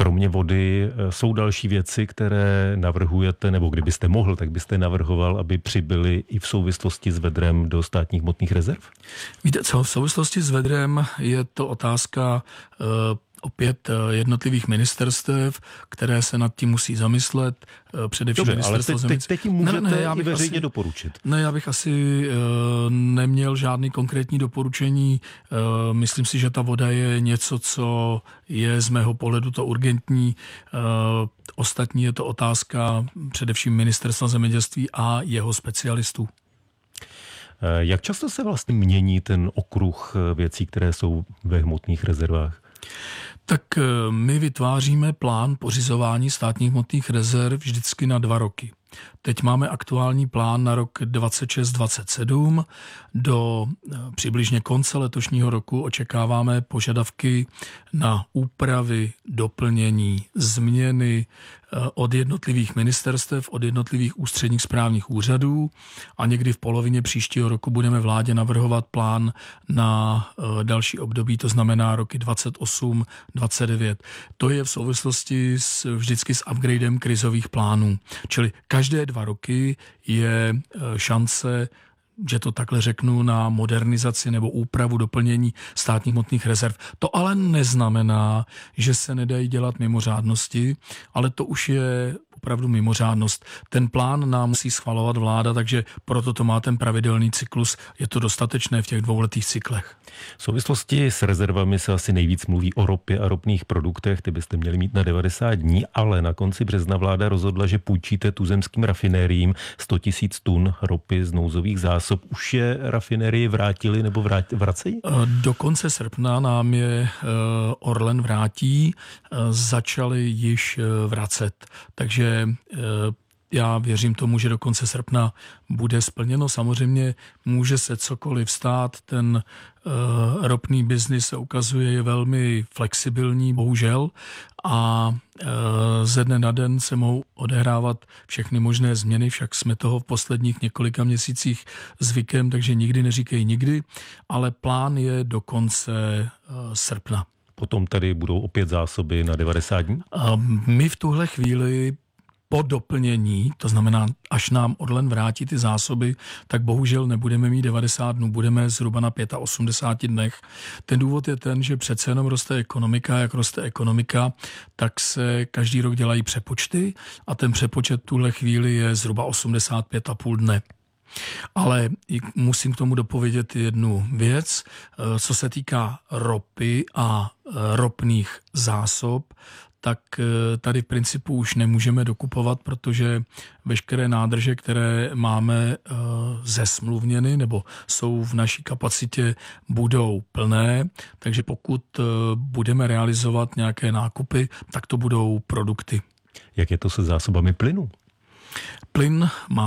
Kromě vody jsou další věci, které navrhujete, nebo kdybyste mohl, tak byste navrhoval, aby přibyly i v souvislosti s vedrem do státních hmotných rezerv? Víte co, v souvislosti s vedrem je to otázka opět jednotlivých ministerstev, které se nad tím musí zamyslet, především ministerstvo zemědělství. Teď tím můžete i veřejně doporučit. Ne, já bych asi neměl žádný konkrétní doporučení. Myslím si, že ta voda je něco, co je z mého pohledu to urgentní. Ostatní je to otázka především ministerstva zemědělství a jeho specialistů. Jak často se vlastně mění ten okruh věcí, které jsou ve hmotných rezervách? Tak my vytváříme plán pořizování státních hmotných rezerv vždycky na 2 roky. Teď máme aktuální plán na rok 26-27. Do přibližně konce letošního roku očekáváme požadavky na úpravy, doplnění, změny od jednotlivých ministerstev, od jednotlivých ústředních správních úřadů a někdy v polovině příštího roku budeme vládě navrhovat plán na další období, to znamená roky 28-29. To je v souvislosti vždycky s upgradem krizových plánů. Čili každé 2 roky je šance, že to takhle řeknu, na modernizaci nebo úpravu, doplnění státních hmotných rezerv. To ale neznamená, že se nedají dělat mimořádnosti, ale to už je opravdu mimořádnost. Ten plán nám musí schvalovat vláda, takže proto to má ten pravidelný cyklus. Je to dostatečné v těch 2letých cyklech. V souvislosti s rezervami se asi nejvíc mluví o ropě a ropných produktech. Ty byste měli mít na 90 dní, ale na konci března vláda rozhodla, že půjčíte tuzemským rafinériím 100 000 tun ropy z nouzových zásob. Už je rafinérie vrátili nebo vracejí? Do konce srpna nám je Orlen vrátí, začali již vracet. Takže já věřím tomu, že do konce srpna bude splněno. Samozřejmě může se cokoliv stát. Ten ropný biznis se ukazuje je velmi flexibilní, bohužel. A ze dne na den se mohou odehrávat všechny možné změny, však jsme toho v posledních několika měsících zvykem, takže nikdy neříkej nikdy, ale plán je do konce srpna. Potom tady budou opět zásoby na 90 dní? My v tuhle chvíli po doplnění, to znamená, až nám Orlen vrátí ty zásoby, tak bohužel nebudeme mít 90 dnů, budeme zhruba na 85 dnech. Ten důvod je ten, že přece jenom roste ekonomika, jak roste ekonomika, tak se každý rok dělají přepočty a ten přepočet tuhle chvíli je zhruba 85,5 dne. Ale musím k tomu dopovědět jednu věc. Co se týká ropy a ropných zásob, tak tady v principu už nemůžeme dokupovat, protože veškeré nádrže, které máme zesmluvněny nebo jsou v naší kapacitě, budou plné, takže pokud budeme realizovat nějaké nákupy, tak to budou produkty. Jak je to se zásobami plynu? Plyn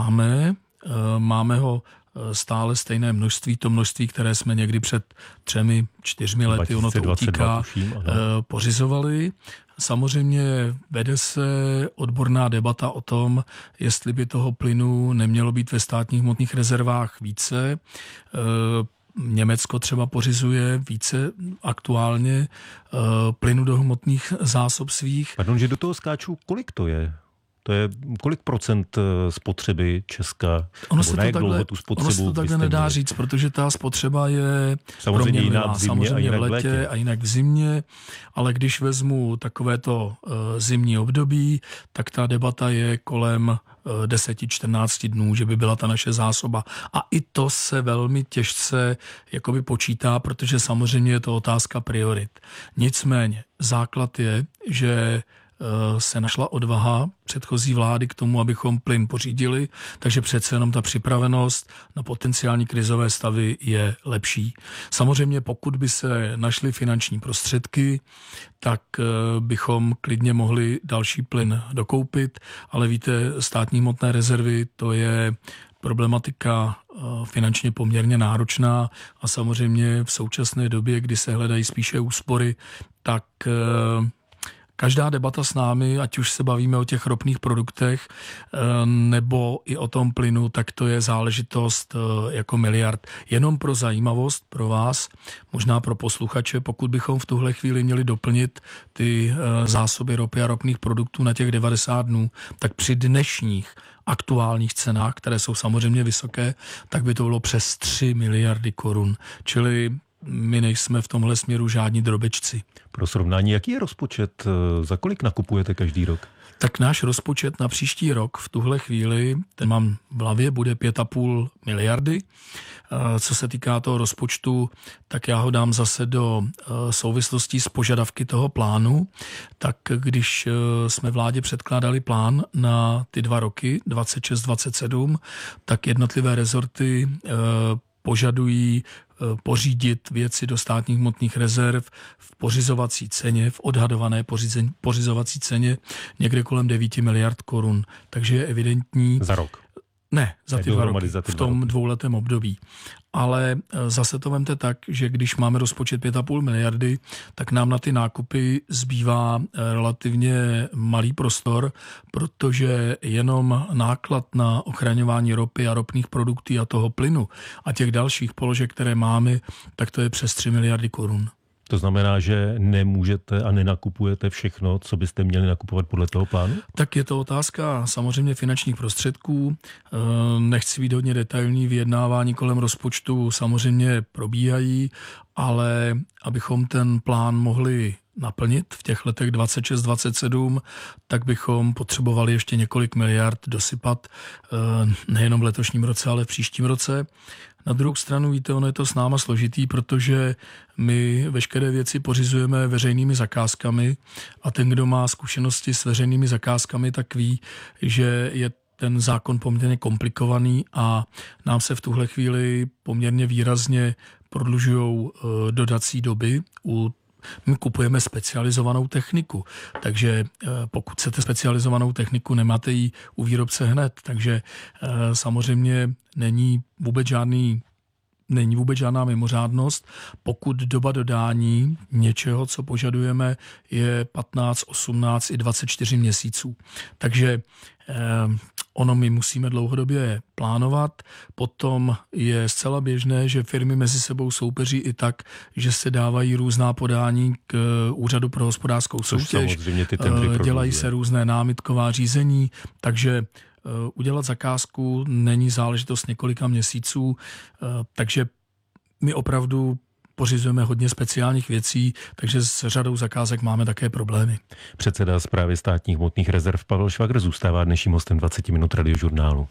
máme ho stále stejné množství, to množství, které jsme někdy před 3-4 lety, ono to utíká, pořizovali. Samozřejmě vede se odborná debata o tom, jestli by toho plynu nemělo být ve státních hmotných rezervách více. Německo třeba pořizuje více aktuálně plynu do hmotných zásob svých. Pardon, že do toho skáču, kolik to je? To je kolik procent spotřeby Česka? Ono se to takhle nedá říct, protože ta spotřeba je samozřejmě jiná v zimě samozřejmě a v letě a jinak v zimě, ale když vezmu takovéto zimní období, tak ta debata je kolem 10-14 dnů, že by byla ta naše zásoba. A i to se velmi těžce jakoby počítá, protože samozřejmě je to otázka priorit. Nicméně základ je, že se našla odvaha předchozí vlády k tomu, abychom plyn pořídili, takže přece jenom ta připravenost na potenciální krizové stavy je lepší. Samozřejmě pokud by se našly finanční prostředky, tak bychom klidně mohli další plyn dokoupit, ale víte, státní hmotné rezervy, to je problematika finančně poměrně náročná a samozřejmě v současné době, kdy se hledají spíše úspory, tak každá debata s námi, ať už se bavíme o těch ropných produktech nebo i o tom plynu, tak to je záležitost jako miliard. Jenom pro zajímavost, pro vás, možná pro posluchače, pokud bychom v tuhle chvíli měli doplnit ty zásoby ropy a ropných produktů na těch 90 dnů, tak při dnešních aktuálních cenách, které jsou samozřejmě vysoké, tak by to bylo přes 3 miliardy korun. Čili my nejsme v tomhle směru žádní drobečci. Pro srovnání, jaký je rozpočet? Za kolik nakupujete každý rok? Tak náš rozpočet na příští rok v tuhle chvíli, ten mám v hlavě, bude 5,5 miliardy. Co se týká toho rozpočtu, tak já ho dám zase do souvislostí s požadavky toho plánu. Tak když jsme vládě předkládali plán na ty 2 roky, 26-27, tak jednotlivé rezorty požadují pořídit věci do státních hmotných rezerv v pořizovací ceně, v odhadované pořizovací ceně někde kolem 9 miliard korun. Takže je evidentní... Za rok? Ne, za ty 2 roky, v tom 2letém období. Ale zase to vemte tak, že když máme rozpočet 5,5 miliardy, tak nám na ty nákupy zbývá relativně malý prostor, protože jenom náklad na ochraňování ropy a ropných produktů a toho plynu a těch dalších položek, které máme, tak to je přes 3 miliardy korun. To znamená, že nemůžete a nenakupujete všechno, co byste měli nakupovat podle toho plánu? Tak je to otázka samozřejmě finančních prostředků. Nechci být hodně detailní, vyjednávání kolem rozpočtu samozřejmě probíhají, ale abychom ten plán mohli naplnit v těch letech 26-27, tak bychom potřebovali ještě několik miliard dosypat nejenom v letošním roce, ale v příštím roce. Na druhou stranu, víte, ono je to s náma složitý, protože my veškeré věci pořizujeme veřejnými zakázkami a ten, kdo má zkušenosti s veřejnými zakázkami, tak ví, že je ten zákon poměrně komplikovaný a nám se v tuhle chvíli poměrně výrazně prodlužují dodací doby. My kupujeme specializovanou techniku, takže pokud chcete specializovanou techniku, nemáte ji u výrobce hned, takže samozřejmě není vůbec žádná mimořádnost, pokud doba dodání něčeho, co požadujeme, je 15, 18 i 24 měsíců. Takže ono my musíme dlouhodobě plánovat, potom je zcela běžné, že firmy mezi sebou soupeří i tak, že se dávají různá podání k Úřadu pro hospodářskou soutěž, dělají se různé námitková řízení, takže udělat zakázku není záležitost několika měsíců, takže my opravdu pořizujeme hodně speciálních věcí, takže s řadou zakázek máme také problémy. Předseda Správy státních hmotných rezerv Pavel Švagr zůstává dnešním hostem 20 minut Radiožurnálu.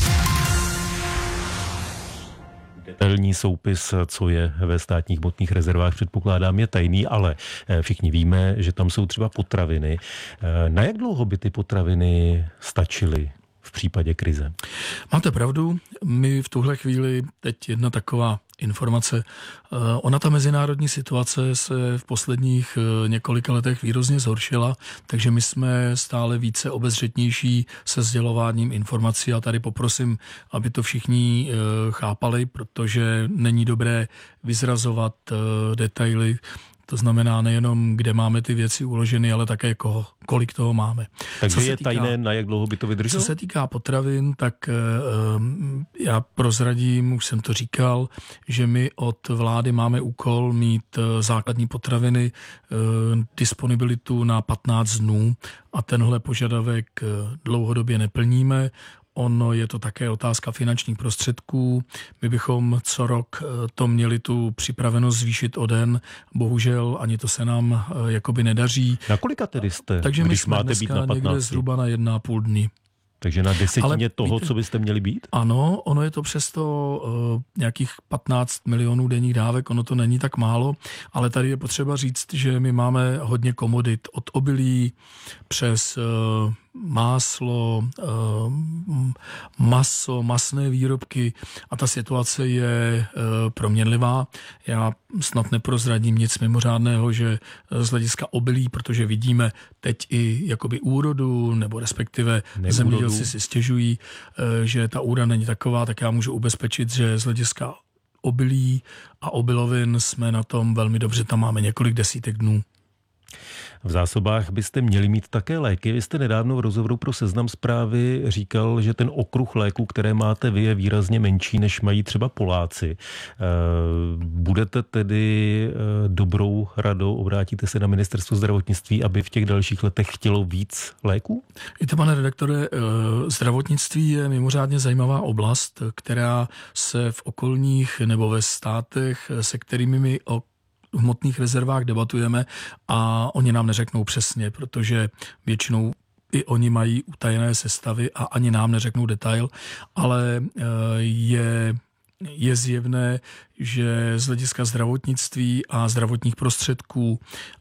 Detailní soupis, co je ve státních hmotných rezervách, předpokládám, je tajný, ale všichni víme, že tam jsou třeba potraviny. Na jak dlouho by ty potraviny stačily v případě krize? Máte pravdu, my v tuhle chvíli, teď jedna taková informace, ona ta mezinárodní situace se v posledních několika letech výrazně zhoršila, takže my jsme stále více obezřetnější se sdělováním informací a tady poprosím, aby to všichni chápali, protože není dobré vyzrazovat detaily. To znamená nejenom, kde máme ty věci uloženy, ale také kolik toho máme. Takže je tajné, na jak dlouho by to vydrželo? Co se týká potravin, tak já prozradím, už jsem to říkal, že my od vlády máme úkol mít základní potraviny, disponibilitu na 15 dnů a tenhle požadavek dlouhodobě neplníme. Ono je to také otázka finančních prostředků. My bychom co rok to měli tu připravenost zvýšit o den. Bohužel ani to se nám jakoby nedaří. Na kolika tedy jste, takže když máte být na 15? Někde zhruba na 1,5 dny. Takže na desetině toho, co byste měli být? Ano, ono je to přesto nějakých 15 milionů denních dávek, ono to není tak málo, ale tady je potřeba říct, že my máme hodně komodit od obilí přes máslo, maso, masné výrobky a ta situace je proměnlivá. Já snad neprozradím nic mimořádného, že z hlediska obilí, protože vidíme teď i jakoby úrodu, nebo respektive zemědělci si stěžují, že ta úroda není taková, tak já můžu ubezpečit, že z hlediska obilí a obilovin jsme na tom velmi dobře, tam máme několik desítek dnů. V zásobách byste měli mít také léky. Vy jste nedávno v rozhovoru pro Seznam Zprávy říkal, že ten okruh léků, které máte vy, je výrazně menší, než mají třeba Poláci. Budete tedy dobrou radou, obrátíte se na ministerstvo zdravotnictví, aby v těch dalších letech chtělo víc léků? Víte, pane redaktore, zdravotnictví je mimořádně zajímavá oblast, která se v okolních nebo ve státech, se kterými my o hmotných rezervách debatujeme a oni nám neřeknou přesně, protože většinou i oni mají utajené sestavy a ani nám neřeknou detail, ale je zjevné, že z hlediska zdravotnictví a zdravotních prostředků,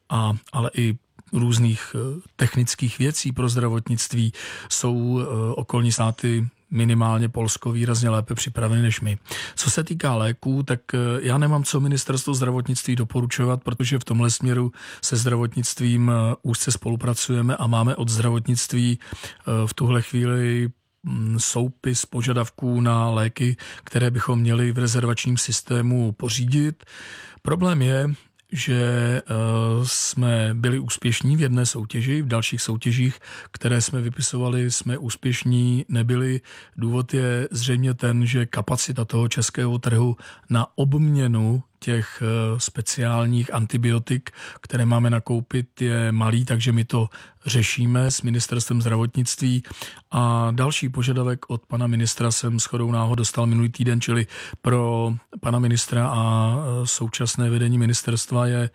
ale i různých technických věcí pro zdravotnictví jsou okolní státy, minimálně Polsko, výrazně lépe připraveny než my. Co se týká léků, tak já nemám co ministerstvo zdravotnictví doporučovat, protože v tomhle směru se zdravotnictvím úzce spolupracujeme a máme od zdravotnictví v tuhle chvíli soupis požadavků na léky, které bychom měli v rezervačním systému pořídit. Problém je, že jsme byli úspěšní v jedné soutěži, v dalších soutěžích, které jsme vypisovali, jsme úspěšní nebyli. Důvod je zřejmě ten, že kapacita toho českého trhu na obměnu těch speciálních antibiotik, které máme nakoupit, je malý, takže my to řešíme s ministerstvem zdravotnictví. A další požadavek od pana ministra jsem shodou náhod dostal minulý týden, čili pro pana ministra a současné vedení ministerstva je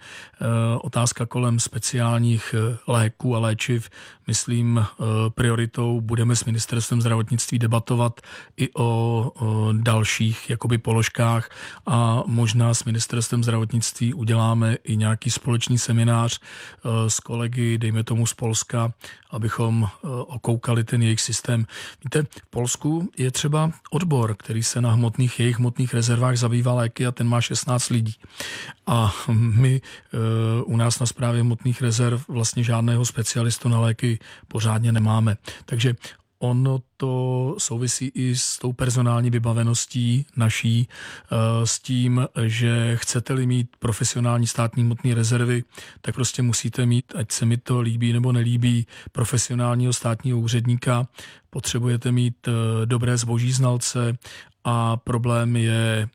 otázka kolem speciálních léků a léčiv. Myslím, prioritou budeme s ministerstvem zdravotnictví debatovat i o dalších jakoby položkách a možná s ministerstvem zdravotnictví uděláme i nějaký společný seminář s kolegy, dejme tomu z Polska, abychom okoukali ten jejich systém. Víte, v Polsku je třeba odbor, který se na jejich hmotných rezervách zabývá léky a ten má 16 lidí. A my u nás na správě hmotných rezerv vlastně žádného specialistu na léky pořádně nemáme. Takže ono to souvisí i s tou personální vybaveností naší, s tím, že chcete-li mít profesionální státní hmotné rezervy, tak prostě musíte mít, ať se mi to líbí nebo nelíbí, profesionálního státního úředníka, potřebujete mít dobré zboží znalce a problém je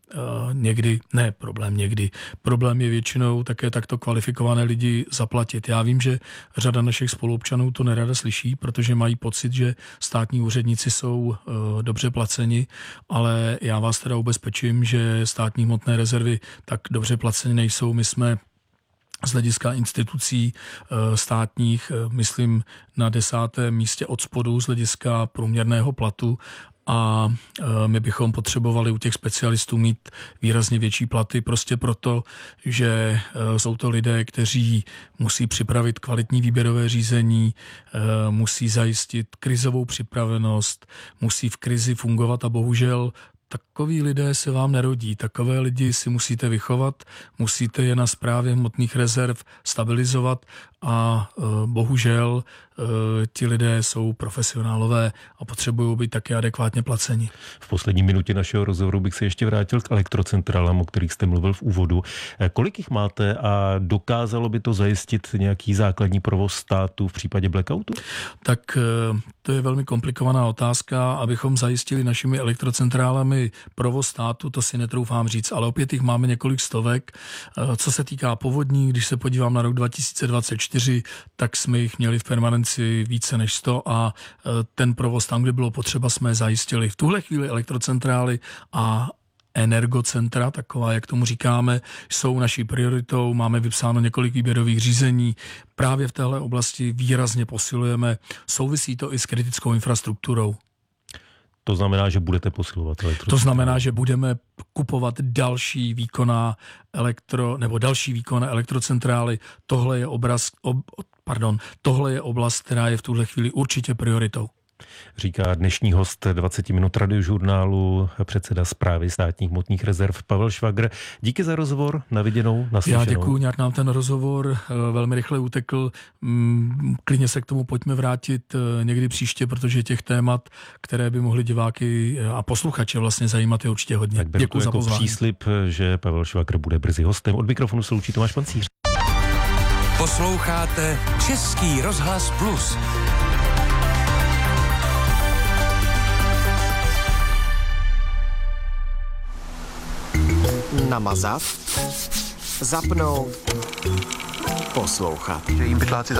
problém je většinou také takto kvalifikované lidi zaplatit. Já vím, že řada našich spoluobčanů to nerada slyší, protože mají pocit, že státní úředníci jsou dobře placeni, ale já vás teda ubezpečím, že státní hmotné rezervy tak dobře placeni nejsou. My jsme z hlediska institucí státních, myslím, na 10. místě od spodu z hlediska průměrného platu a my bychom potřebovali u těch specialistů mít výrazně větší platy prostě proto, že jsou to lidé, kteří musí připravit kvalitní výběrové řízení, musí zajistit krizovou připravenost, musí v krizi fungovat a bohužel takoví lidé se vám nerodí. Takové lidi si musíte vychovat, musíte je na správě hmotných rezerv stabilizovat a bohužel ti lidé jsou profesionálové a potřebují být také adekvátně placeni. V poslední minutě našeho rozhovoru bych se ještě vrátil k elektrocentrálám, o kterých jste mluvil v úvodu. Kolik jich máte a dokázalo by to zajistit nějaký základní provoz státu v případě blackoutu? Tak to je velmi komplikovaná otázka. Abychom zajistili našimi elektrocentrálami provoz státu, to si netroufám říct, ale opět jich máme několik stovek. Co se týká povodní, když se podívám na rok 2024, tak jsme jich měli v permanenci více než 100 a ten provoz tam, kde bylo potřeba, jsme zajistili. V tuhle chvíli elektrocentrály a energocentra, taková, jak tomu říkáme, jsou naší prioritou. Máme vypsáno několik výběrových řízení. Právě v téhle oblasti výrazně posilujeme. Souvisí to i s kritickou infrastrukturou. To znamená, že budete posilovat elektrocentrály? To znamená, že budeme kupovat další výkonné elektrocentrály. Tohle je oblast, která je v tuhle chvíli určitě prioritou. Říká dnešní host 20 minut Radiožurnálu, předseda Správy státních hmotných rezerv Pavel Švagr. Díky za rozhovor, na viděnou, naslyšenou. Já děkuju, nějak nám ten rozhovor velmi rychle utekl. Klidně se k tomu pojďme vrátit někdy příště, protože těch témat, které by mohly diváky a posluchače vlastně zajímat, je určitě hodně. Tak děkuji za pozvání. Příslib, že Pavel Švagr bude brzy hostem. Od mikrofonu se loučí Tomáš Pancíř. Posloucháte Český rozhlas Plus. Namazat, zapnout, poslouchat. Že jim pytláci